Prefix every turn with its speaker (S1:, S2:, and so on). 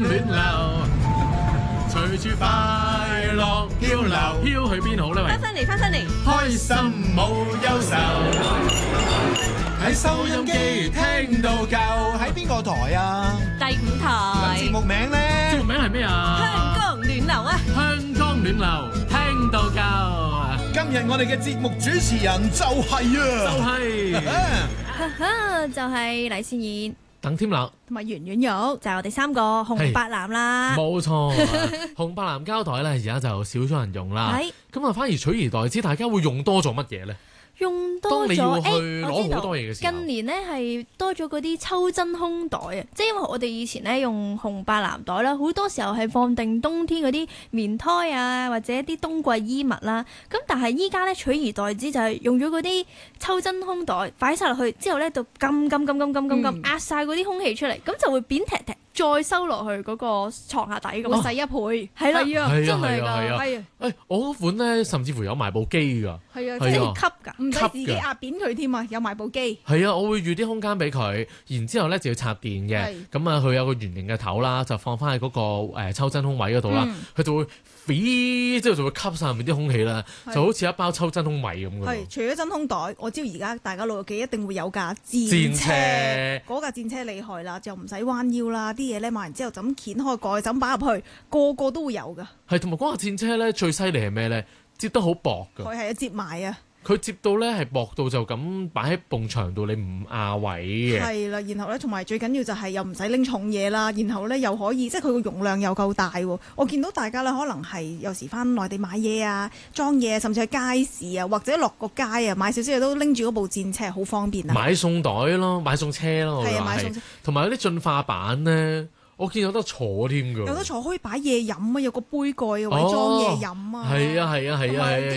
S1: 暖流，隨住快樂漂流，飄去邊好呢？喂，
S2: 翻返嚟，
S1: 開心冇憂愁，喺收音機聽到夠。
S3: 喺邊個台啊？
S2: 第5台
S3: 節目名呢？
S1: 節目名係咩啊？
S2: 香江暖流啊！
S1: 香江暖流，聽到夠。
S3: 今日我哋嘅節目主持人就係
S4: 就係黎善言
S1: 鄧添樂
S4: 同埋圓圓玉，就係我哋3個紅白藍啦。
S1: 冇錯，紅白藍膠袋咧，而家就少咗人用啦。咁啊，反而取而代之，大家會用多咗乜嘢咧？
S4: 用多咗，
S1: 當你要去攞好多嘢嘅時候，
S4: 近年咧係多咗嗰啲抽真空袋啊！即係因為我哋以前咧用紅白藍袋啦，好多時候係放定冬天嗰啲棉胎啊，或者一啲冬季衣物啦。咁但係依家咧取而代之就係用咗嗰啲抽真空袋，擺晒落去之後咧就撳壓晒嗰啲空氣出嚟，咁就會扁踢踢。再收落去嗰個床下底咁，細1倍，係啦，真係㗎，係啊！
S1: 我嗰款咧，甚至乎有埋部機㗎，
S5: 係啊，
S4: 即係吸㗎，
S5: 唔使自己壓扁佢添啊，有埋部機。
S1: 係啊，我會預啲空間俾佢，然之後咧就要插電嘅，咁啊佢有個圓形嘅頭啦，就放翻喺嗰個抽真空位嗰度啦，佢就會之後就會吸晒入面啲空氣啦，就好似一包抽真空米咁㗎。
S5: 係，除咗真空袋，我知道而家大家老友記一定會有架戰車，嗰架戰車厲害啦，就唔使彎腰啦。啲嘢咧買完之後就咁掀開蓋，就咁擺入去，個個都會有噶。
S1: 係，同埋嗰架戰車咧最犀利係咩咧？接得好薄噶。
S5: 佢係一接埋啊！
S1: 佢接到咧係薄到就咁擺喺埲牆度，你唔壓位嘅。
S5: 係啦，然後咧同埋最緊要就係又唔使拎重嘢啦，然後咧又可以即係佢個容量又夠大喎。我見到大家咧可能係有時翻內地買嘢啊、裝嘢，甚至係街市啊，或者落個街啊買少少嘢都拎住嗰部戰車，好方便啊！
S1: 買餸袋咯，買餸車咯，
S5: 係啊，買餸車，
S1: 同埋有啲進化版咧。我見有得坐添㗎，
S5: 有得坐可以擺嘢飲啊，有個杯蓋嘅位裝嘢飲啊，
S1: 係啊。